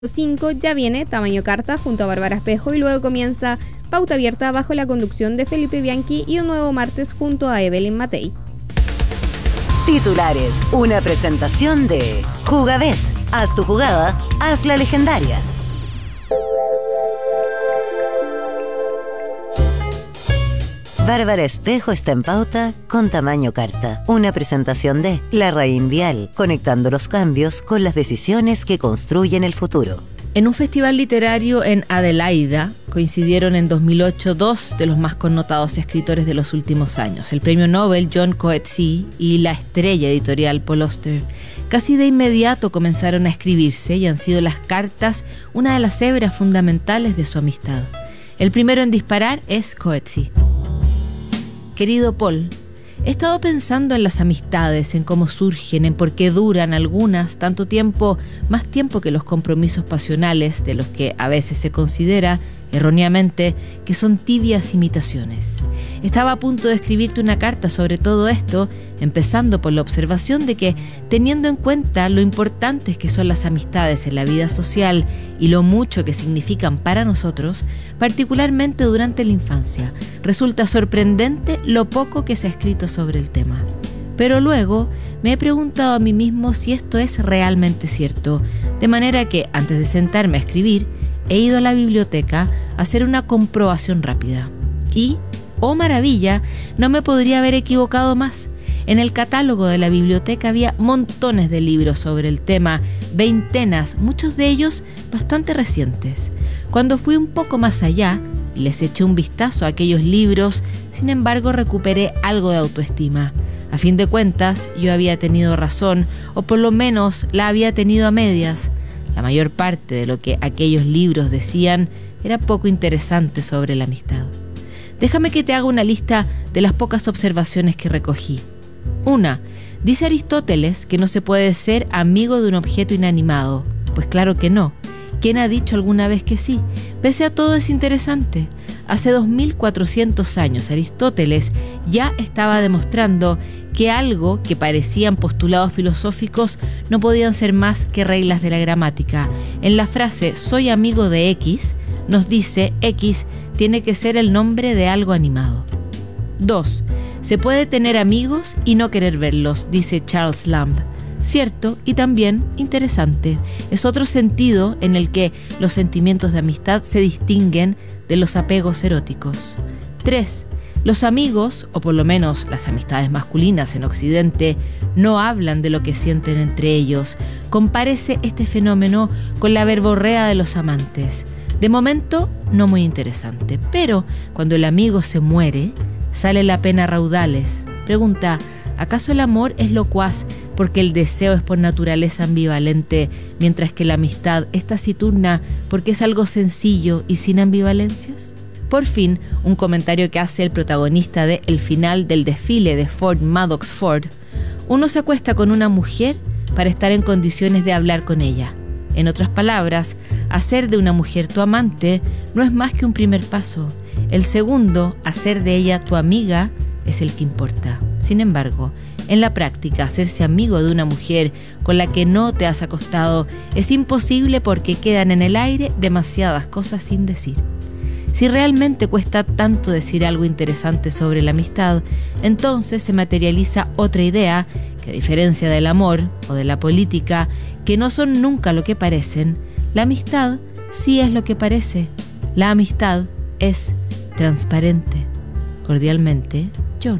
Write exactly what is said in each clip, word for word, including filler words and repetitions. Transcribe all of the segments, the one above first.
cinco ya viene Tamaño Carta junto a Bárbara Espejo y luego comienza Pauta Abierta bajo la conducción de Felipe Bianchi y un nuevo martes junto a Evelyn Matei. Titulares, una presentación de Jugabet. Haz tu jugada, haz la legendaria. Bárbara Espejo está en pauta con Tamaño Carta. Una presentación de Larraín Vial, conectando los cambios con las decisiones que construyen el futuro. En un festival literario en Adelaida coincidieron en dos mil ocho dos de los más connotados escritores de los últimos años, el premio Nobel John Coetzee y la estrella editorial Paul Auster. Casi de inmediato comenzaron a escribirse y han sido las cartas una de las hebras fundamentales de su amistad. El primero en disparar es Coetzee. Querido Paul, he estado pensando en las amistades, en cómo surgen, en por qué duran algunas tanto tiempo, más tiempo que los compromisos pasionales, de los que a veces se considera, erróneamente, que son tibias imitaciones. Estaba a punto de escribirte una carta sobre todo esto, empezando por la observación de que, teniendo en cuenta lo importantes que son las amistades en la vida social y lo mucho que significan para nosotros, particularmente durante la infancia, resulta sorprendente lo poco que se ha escrito sobre el tema. Pero luego me he preguntado a mí mismo si esto es realmente cierto, de manera que, antes de sentarme a escribir, he ido a la biblioteca a hacer una comprobación rápida. Y, oh maravilla, no me podría haber equivocado más. En el catálogo de la biblioteca había montones de libros sobre el tema, veintenas, muchos de ellos bastante recientes. Cuando fui un poco más allá y les eché un vistazo a aquellos libros, sin embargo recuperé algo de autoestima. A fin de cuentas, yo había tenido razón, o por lo menos la había tenido a medias. La mayor parte de lo que aquellos libros decían era poco interesante sobre la amistad. Déjame que te haga una lista de las pocas observaciones que recogí. Una, dice Aristóteles que no se puede ser amigo de un objeto inanimado. Pues claro que no. ¿Quién ha dicho alguna vez que sí? Pese a todo es interesante. Hace dos mil cuatrocientos años Aristóteles ya estaba demostrando que algo que parecían postulados filosóficos no podían ser más que reglas de la gramática. En la frase «soy amigo de X», nos dice X tiene que ser el nombre de algo animado. Dos. Se puede tener amigos y no querer verlos, dice Charles Lamb. Cierto y también interesante. Es otro sentido en el que los sentimientos de amistad se distinguen de los apegos eróticos. Tres. Los amigos, o por lo menos las amistades masculinas en Occidente, no hablan de lo que sienten entre ellos. Compárese este fenómeno con la verborrea de los amantes. De momento, no muy interesante, pero cuando el amigo se muere, sale la pena a raudales. Pregunta, ¿acaso el amor es locuaz porque el deseo es por naturaleza ambivalente, mientras que la amistad es taciturna porque es algo sencillo y sin ambivalencias? Por fin, un comentario que hace el protagonista de El final del desfile de Ford Madox Ford. Uno se acuesta con una mujer para estar en condiciones de hablar con ella. En otras palabras, hacer de una mujer tu amante no es más que un primer paso. El segundo, hacer de ella tu amiga, es el que importa. Sin embargo, en la práctica, hacerse amigo de una mujer con la que no te has acostado es imposible porque quedan en el aire demasiadas cosas sin decir. Si realmente cuesta tanto decir algo interesante sobre la amistad, entonces se materializa otra idea que, a diferencia del amor o de la política, que no son nunca lo que parecen, la amistad sí es lo que parece. La amistad es transparente. Cordialmente, John.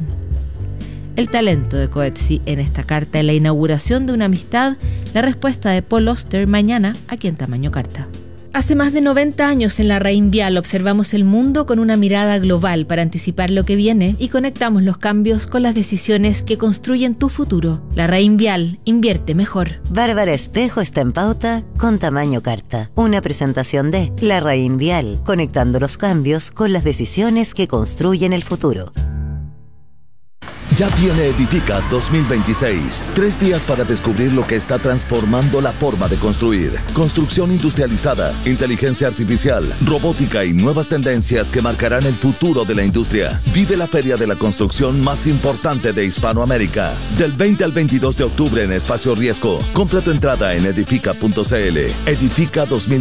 El talento de Coetzee en esta carta en la inauguración de una amistad, la respuesta de Paul Auster mañana aquí en Tamaño Carta. Hace más de noventa años en Larraín Vial observamos el mundo con una mirada global para anticipar lo que viene y conectamos los cambios con las decisiones que construyen tu futuro. Larraín Vial, invierte mejor. Bárbara Espejo está en pauta con Tamaño Carta. Una presentación de Larraín Vial, conectando los cambios con las decisiones que construyen el futuro. Ya viene Edifica dos mil veintiséis. Tres días para descubrir lo que está transformando la forma de construir. Construcción industrializada, inteligencia artificial, robótica y nuevas tendencias que marcarán el futuro de la industria. Vive la feria de la construcción más importante de Hispanoamérica. Del veinte al veintidós de octubre en Espacio Riesgo. Compra tu entrada en edifica punto c l. Edifica dos mil